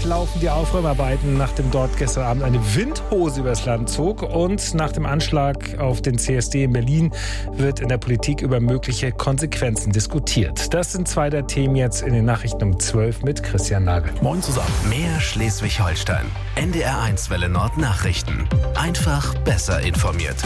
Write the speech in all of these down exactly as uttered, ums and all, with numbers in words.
laufen die Aufräumarbeiten, nachdem dort gestern Abend eine Windhose übers Land zog. Und nach dem Anschlag auf den C S D in Berlin wird in der Politik über mögliche Konsequenzen diskutiert. Das sind zwei der Themen jetzt in den Nachrichten um zwölf mit Christian Nagel. Moin zusammen. Mehr Schleswig-Holstein. N D R eins Welle Nord Nachrichten. Einfach besser informiert.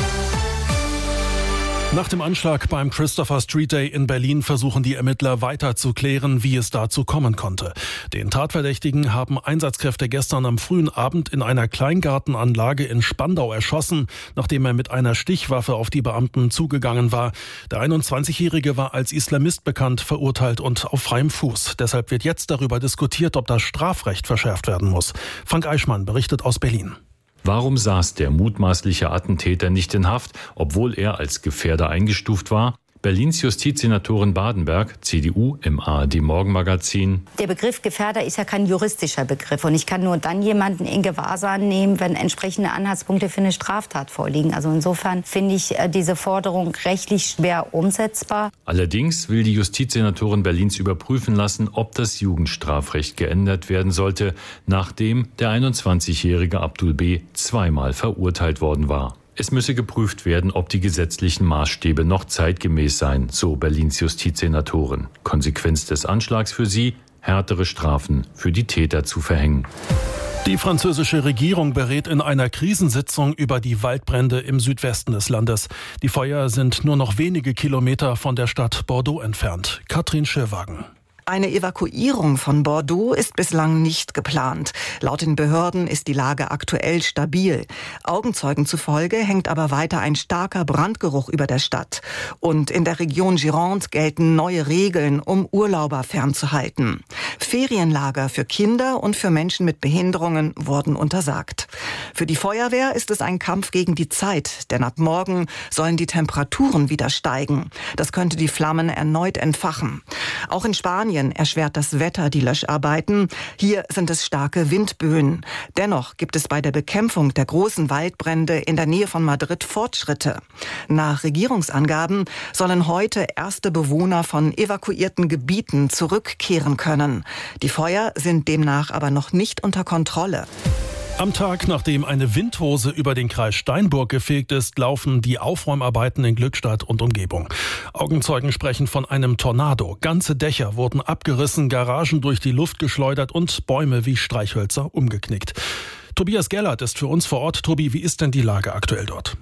Nach dem Anschlag beim Christopher Street Day in Berlin versuchen die Ermittler weiter zu klären, wie es dazu kommen konnte. Den Tatverdächtigen haben Einsatzkräfte gestern am frühen Abend in einer Kleingartenanlage in Spandau erschossen, nachdem er mit einer Stichwaffe auf die Beamten zugegangen war. Der einundzwanzigjährige war als Islamist bekannt, verurteilt und auf freiem Fuß. Deshalb wird jetzt darüber diskutiert, ob das Strafrecht verschärft werden muss. Frank Eichmann berichtet aus Berlin. Warum saß der mutmaßliche Attentäter nicht in Haft, obwohl er als Gefährder eingestuft war? Berlins Justizsenatorin Badenberg, C D U, im A R D-Morgenmagazin. Der Begriff Gefährder ist ja kein juristischer Begriff. Und ich kann nur dann jemanden in Gewahrsam nehmen, wenn entsprechende Anhaltspunkte für eine Straftat vorliegen. Also insofern finde ich diese Forderung rechtlich schwer umsetzbar. Allerdings will die Justizsenatorin Berlins überprüfen lassen, ob das Jugendstrafrecht geändert werden sollte, nachdem der einundzwanzigjährige Abdul B. zweimal verurteilt worden war. Es müsse geprüft werden, ob die gesetzlichen Maßstäbe noch zeitgemäß seien, so Berlins Justizsenatorin. Konsequenz des Anschlags für sie, härtere Strafen für die Täter zu verhängen. Die französische Regierung berät in einer Krisensitzung über die Waldbrände im Südwesten des Landes. Die Feuer sind nur noch wenige Kilometer von der Stadt Bordeaux entfernt. Katrin Schirwagen. Eine Evakuierung von Bordeaux ist bislang nicht geplant. Laut den Behörden ist die Lage aktuell stabil. Augenzeugen zufolge hängt aber weiter ein starker Brandgeruch über der Stadt. Und in der Region Gironde gelten neue Regeln, um Urlauber fernzuhalten. Ferienlager für Kinder und für Menschen mit Behinderungen wurden untersagt. Für die Feuerwehr ist es ein Kampf gegen die Zeit, denn ab morgen sollen die Temperaturen wieder steigen. Das könnte die Flammen erneut entfachen. Auch in Spanien erschwert das Wetter die Löscharbeiten. Hier sind es starke Windböen. Dennoch gibt es bei der Bekämpfung der großen Waldbrände in der Nähe von Madrid Fortschritte. Nach Regierungsangaben sollen heute erste Bewohner von evakuierten Gebieten zurückkehren können. Die Feuer sind demnach aber noch nicht unter Kontrolle. Am Tag, nachdem eine Windhose über den Kreis Steinburg gefegt ist, laufen die Aufräumarbeiten in Glückstadt und Umgebung. Augenzeugen sprechen von einem Tornado. Ganze Dächer wurden abgerissen, Garagen durch die Luft geschleudert und Bäume wie Streichhölzer umgeknickt. Tobias Gellert ist für uns vor Ort. Tobi, wie ist denn die Lage aktuell dort?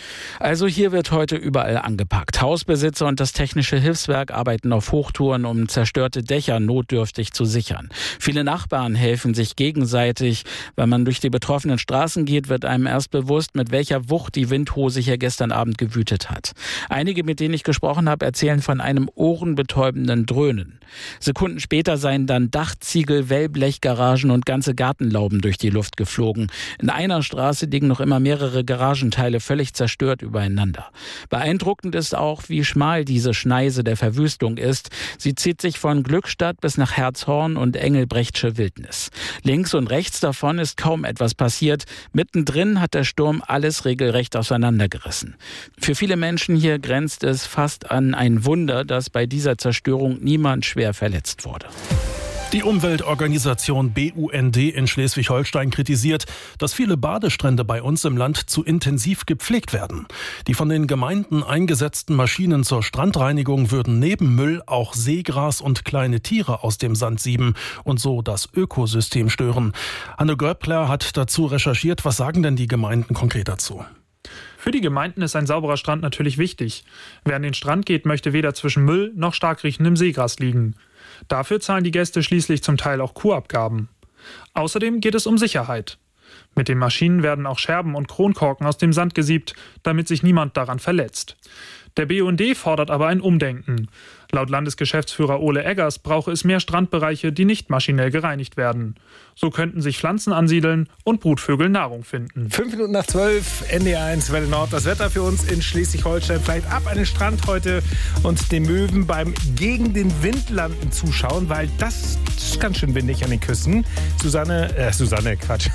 Also hier wird heute überall angepackt. Hausbesitzer und das Technische Hilfswerk arbeiten auf Hochtouren, um zerstörte Dächer notdürftig zu sichern. Viele Nachbarn helfen sich gegenseitig. Wenn man durch die betroffenen Straßen geht, wird einem erst bewusst, mit welcher Wucht die Windhose hier gestern Abend gewütet hat. Einige, mit denen ich gesprochen habe, erzählen von einem ohrenbetäubenden Dröhnen. Sekunden später seien dann Dachziegel, Wellblechgaragen und ganze Gartenlauben durch die Luft geflogen. In einer Straße liegen noch immer mehrere Garagenteile völlig zerstört übereinander. Beeindruckend ist auch, wie schmal diese Schneise der Verwüstung ist. Sie zieht sich von Glückstadt bis nach Herzhorn und Engelbrechtsche Wildnis. Links und rechts davon ist kaum etwas passiert. Mittendrin hat der Sturm alles regelrecht auseinandergerissen. Für viele Menschen hier grenzt es fast an ein Wunder, dass bei dieser Zerstörung niemand schwer verletzt wurde. Die Umweltorganisation B U N D in Schleswig-Holstein kritisiert, dass viele Badestrände bei uns im Land zu intensiv gepflegt werden. Die von den Gemeinden eingesetzten Maschinen zur Strandreinigung würden neben Müll auch Seegras und kleine Tiere aus dem Sand sieben und so das Ökosystem stören. Hanne Göppler hat dazu recherchiert. Was sagen denn die Gemeinden konkret dazu? Für die Gemeinden ist ein sauberer Strand natürlich wichtig. Wer an den Strand geht, möchte weder zwischen Müll noch stark riechendem Seegras liegen. Dafür zahlen die Gäste schließlich zum Teil auch Kurabgaben. Außerdem geht es um Sicherheit. Mit den Maschinen werden auch Scherben und Kronkorken aus dem Sand gesiebt, damit sich niemand daran verletzt. Der B U N D fordert aber ein Umdenken. Laut Landesgeschäftsführer Ole Eggers brauche es mehr Strandbereiche, die nicht maschinell gereinigt werden. So könnten sich Pflanzen ansiedeln und Brutvögel Nahrung finden. Fünf Minuten nach zwölf, N D R eins Welle Nord. Das Wetter für uns in Schleswig-Holstein. Vielleicht ab an den Strand heute und den Möwen beim gegen den Wind landen zuschauen, weil das ist ganz schön windig an den Küsten. Susanne, äh, Susanne, Quatsch.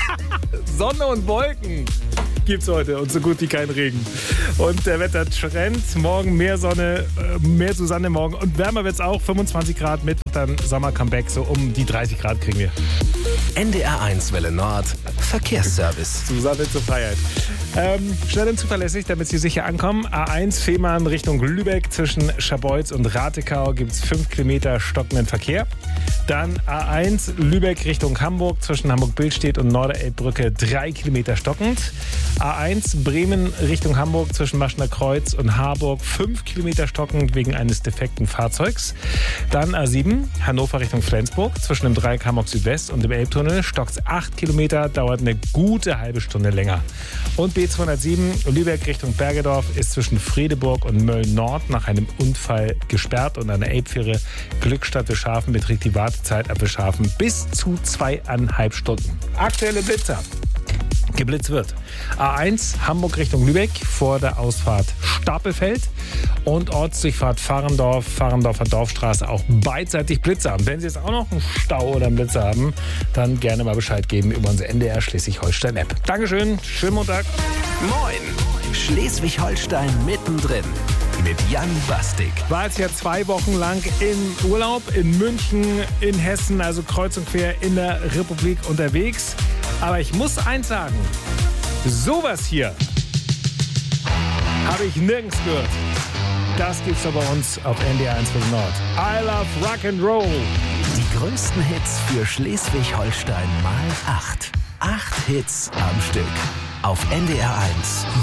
Sonne und Wolken gibt's heute und so gut wie kein Regen. Und der Wettertrend, morgen mehr Sonne, mehr Susanne morgen und wärmer wird's auch, fünfundzwanzig Grad mit dann Sommer-Comeback, so um die dreißig Grad kriegen wir. N D R eins Welle Nord Verkehrsservice. Susanne zur Freiheit. Ähm, schnell und zuverlässig, damit Sie sicher ankommen. A eins Fehmarn Richtung Lübeck zwischen Scharbeutz und Ratekau gibt es fünf Kilometer stockenden Verkehr. Dann A eins Lübeck Richtung Hamburg zwischen Hamburg-Billstedt und Norderelbbrücke drei Kilometer stockend. A eins Bremen Richtung Hamburg zwischen Maschner Kreuz und Harburg fünf Kilometer stockend wegen eines defekten Fahrzeugs. Dann A sieben Hannover Richtung Flensburg zwischen dem Dreieck Hamburg Südwest und dem Elbtunnel stockt acht Kilometer, dauert eine gute halbe Stunde länger. Und B zweihundertsieben Lübeck Richtung Bergedorf ist zwischen Fredeburg und Mölln-Nord nach einem Unfall gesperrt und an der Elbfähre Glückstadt Wischhafen beträgt die Wartezeit ab Wischhafen bis zu zweieinhalb Stunden. Aktuelle Blitzer. Geblitzt wird. A eins Hamburg Richtung Lübeck vor der Ausfahrt Stapelfeld und Ortsdurchfahrt Fahrendorf, Fahrendorfer Dorfstraße auch beidseitig Blitzer haben. Wenn Sie jetzt auch noch einen Stau oder einen Blitzer haben, dann gerne mal Bescheid geben über unsere N D R Schleswig-Holstein-App. Dankeschön, schönen Montag. Moin, Schleswig-Holstein mittendrin mit Jan Bastik. War jetzt ja zwei Wochen lang im Urlaub in München, in Hessen, also kreuz und quer in der Republik unterwegs. Aber ich muss eins sagen, sowas hier habe ich nirgends gehört. Das gibt's doch bei uns auf N D R eins Welle Nord. I love Rock'n'Roll. Die größten Hits für Schleswig-Holstein mal acht. Acht Hits am Stück auf N D R eins.